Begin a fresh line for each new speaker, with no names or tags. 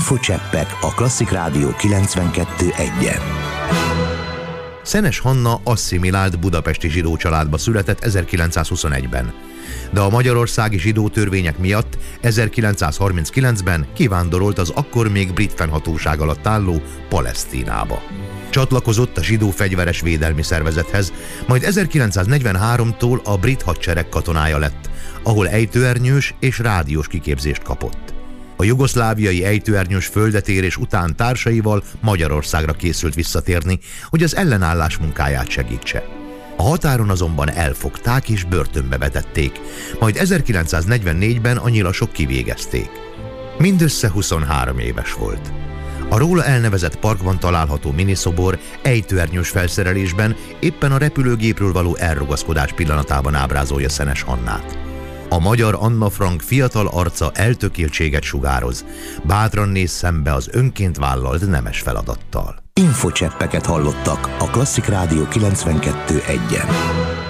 Infocseppek a Klasszik Rádió 92.1-en.
Szenes Hanna asszimilált budapesti zsidó családba született 1921-ben, de a magyarországi zsidó törvények miatt 1939-ben kivándorolt az akkor még brit fennhatóság alatt álló Palesztinába. Csatlakozott a zsidó fegyveres védelmi szervezethez, majd 1943-tól a brit hadsereg katonája lett, ahol ejtőernyős és rádiós kiképzést kapott. A jugoszláviai ejtőernyős földetérés után társaival Magyarországra készült visszatérni, hogy az ellenállás munkáját segítse. A határon azonban elfogták és börtönbe vetették, majd 1944-ben a nyilasok kivégezték. Mindössze 23 éves volt. A róla elnevezett parkban található miniszobor ejtőernyős felszerelésben éppen a repülőgépről való elrugaszkodás pillanatában ábrázolja Szenes Hannát. A magyar Anna Frank fiatal arca eltökéltséget sugároz, bátran néz szembe az önként vállalt nemes feladattal.
Infocseppeket hallottak a Klasszik Rádió 92.1-en.